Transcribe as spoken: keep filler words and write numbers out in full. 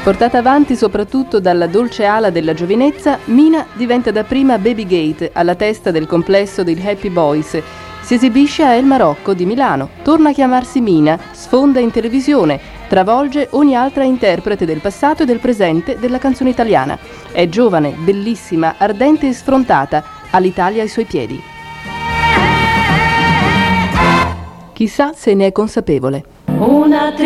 Portata avanti soprattutto dalla dolce ala della giovinezza, Mina diventa dapprima Babygate alla testa del complesso dei Happy Boys. Si esibisce a El Marocco di Milano, torna a chiamarsi Mina, sfonda in televisione, travolge ogni altra interprete del passato e del presente della canzone italiana. È giovane, bellissima, ardente e sfrontata, ha l'Italia ai suoi piedi. Chissà se ne è consapevole. Una